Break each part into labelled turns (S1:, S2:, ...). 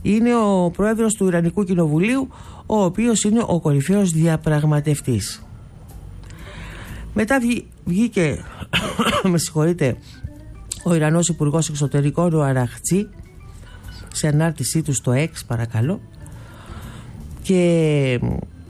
S1: είναι ο πρόεδρος του Ιρανικού Κοινοβουλίου, ο οποίος είναι ο κορυφαίος διαπραγματευτής. Μετά βγήκε με συγχωρείτε, ο Ιρανός Υπουργός Εξωτερικών, ο Αραχτζή, σε ανάρτησή του στο X, παρακαλώ, και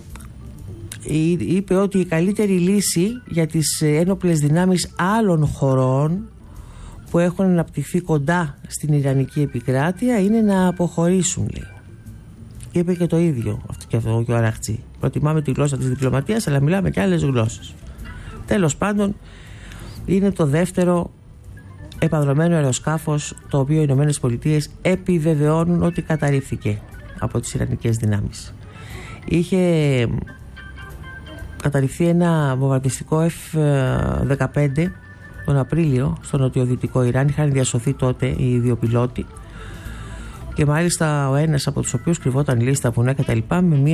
S1: είπε ότι η καλύτερη λύση για τις ένοπλες δυνάμεις άλλων χωρών που έχουν αναπτυχθεί κοντά στην Ιρανική επικράτεια είναι να αποχωρήσουν, λέει. Και είπε και το ίδιο αυτό και ο Αραχτζή. Προτιμάμε τη γλώσσα της διπλωματίας, αλλά μιλάμε και άλλες γλώσσες. Τέλος πάντων, είναι το δεύτερο επανδρωμένο αεροσκάφος το οποίο οι Ηνωμένες Πολιτείες επιβεβαιώνουν ότι καταρρίφθηκε από τις Ιρανικές δυνάμεις. Είχε καταρριφθεί ένα βομβαρδιστικό F-15 τον Απρίλιο στο νοτιοδυτικό Ιράν. Είχαν διασωθεί τότε οι δύο πιλότοι και μάλιστα ο ένας από τους οποίους κρυβόταν, λέει, στα βουνά κτλ.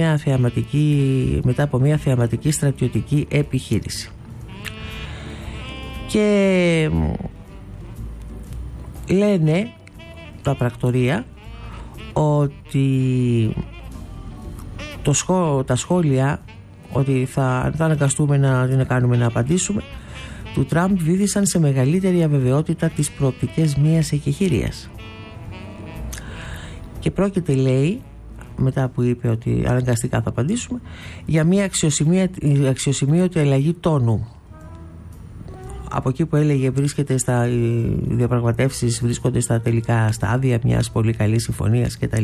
S1: Μετά από μια θεαματική στρατιωτική επιχείρηση. Και λένε τα πρακτορία ότι τα σχόλια ότι θα αναγκαστούμε να κάνουμε να απαντήσουμε του Τραμπ βύθισαν σε μεγαλύτερη αβεβαιότητα τις προοπτικές μιας εκεχηρίας. Και πρόκειται, λέει, μετά που είπε ότι αναγκαστικά θα απαντήσουμε, για μια αξιοσημείωτη αλλαγή τόνου. Από εκεί που έλεγε οι διαπραγματεύσεις βρίσκονται στα τελικά στάδια μιας πολύ καλής συμφωνίας κτλ.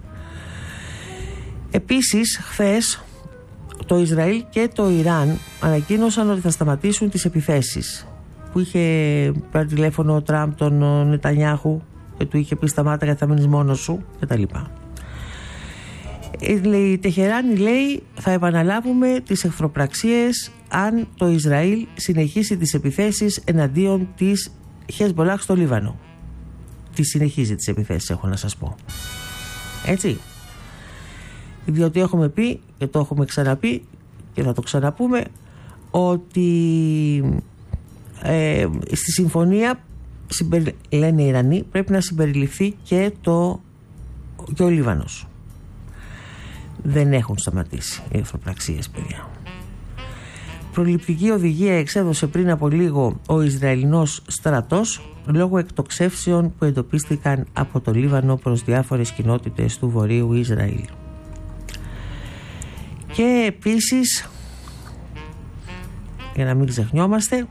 S1: Επίσης, χθες το Ισραήλ και το Ιράν ανακοίνωσαν ότι θα σταματήσουν τις επιθέσεις, που είχε πάρει τηλέφωνο ο Τραμπ τον Νετανιάχου και του είχε πει σταμάτα γιατί θα μείνεις μόνος σου κτλ. Η Τεχεράνη λέει θα επαναλάβουμε τις εχθροπραξίες αν το Ισραήλ συνεχίσει τις επιθέσεις εναντίον της Χεσμπολάχ στο Λίβανο. Τι συνεχίζει τις επιθέσεις, έχω να σας πω. Έτσι. Διότι έχουμε πει και το έχουμε ξαναπεί και θα το ξαναπούμε ότι στη συμφωνία λένε οι Ιρανοί πρέπει να συμπεριληφθεί και ο Λίβανος. Δεν έχουν σταματήσει οι εχθροπραξίες, παιδιά. Προληπτική οδηγία εξέδωσε πριν από λίγο ο Ισραηλινός στρατός λόγω εκτοξεύσεων που εντοπίστηκαν από το Λίβανο προς διάφορες κοινότητες του Βορείου Ισραήλ. Και επίσης, για να μην ξεχνιόμαστε,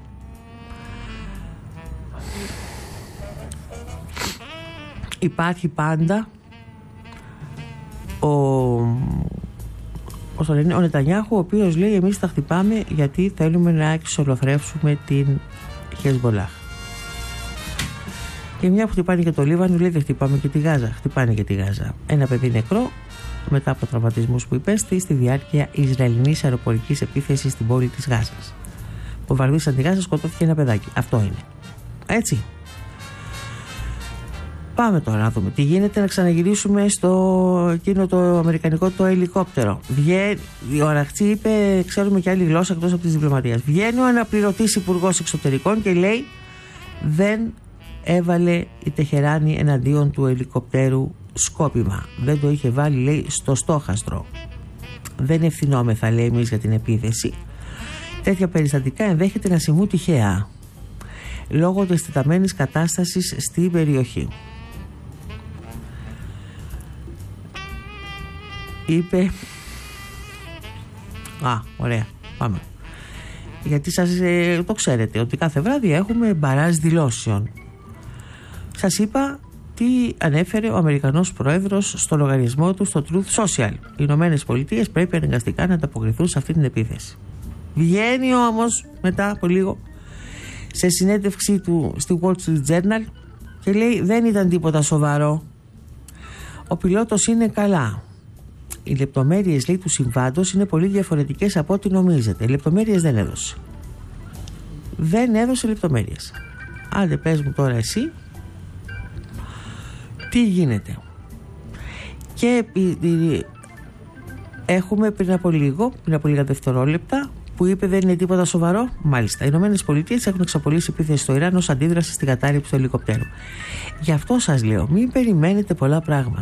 S1: υπάρχει πάντα ο Νετανιάχου, ο οποίος λέει εμείς τα χτυπάμε γιατί θέλουμε να εξολοθρεύσουμε την Χεσμπολάχ. Και μια που χτυπάνε και το Λίβανο, λέει δεν χτυπάμε και τη Γάζα. Χτυπάνε και τη Γάζα. Ένα παιδί νεκρό μετά από τραυματισμούς που υπέστη στη διάρκεια Ισραηλινής αεροπορικής επίθεσης στην πόλη της Γάζας. Βομβαρδίσαν τη Γάζα, σκοτώθηκε ένα παιδάκι. Αυτό είναι. Έτσι. Πάμε τώρα να δούμε τι γίνεται, να ξαναγυρίσουμε στο εκείνο το αμερικανικό το ελικόπτερο. Ο Αραχτζή είπε, ξέρουμε και άλλη γλώσσα εκτός από της διπλωματίας. Βγαίνει ο αναπληρωτής υπουργός εξωτερικών και λέει δεν έβαλε η Τεχεράνη εναντίον του ελικοπτέρου σκόπιμα. Δεν το είχε βάλει, λέει, στο στόχαστρο. Δεν ευθυνόμεθα, λέει, εμείς για την επίθεση. Τέτοια περιστατικά ενδέχεται να συμβούν τυχαία λόγω της τεταμένης κατάστασης στην περιοχή. Είπε ωραία, πάμε. Γιατί σας το ξέρετε ότι κάθε βράδυ έχουμε μπαράζ δηλώσεων. Σας είπα τι ανέφερε ο Αμερικανός Πρόεδρος στο λογαριασμό του στο Truth Social. Οι Ηνωμένες Πολιτείες πρέπει αναγκαστικά να ανταποκριθούν σε αυτή την επίθεση. Βγαίνει όμως μετά από λίγο σε συνέντευξή του στη Wall Street Journal και λέει δεν ήταν τίποτα σοβαρό. Ο πιλότος είναι καλά. Οι λεπτομέρειες, λέει, του συμβάντος είναι πολύ διαφορετικές από ό,τι νομίζετε. Οι λεπτομέρειες δεν έδωσε. Δεν έδωσε λεπτομέρειες. Άντε πες μου τώρα εσύ τι γίνεται. Και έχουμε πριν από λίγα δευτερόλεπτα που είπε δεν είναι τίποτα σοβαρό. Μάλιστα, οι Ηνωμένες Πολιτείες έχουν εξαπολύσει επίθεση στο Ιράν ως αντίδραση στην κατάρριψη του ελικοπτέρου. Γι' αυτό σας λέω, μην περιμένετε πολλά πράγματα.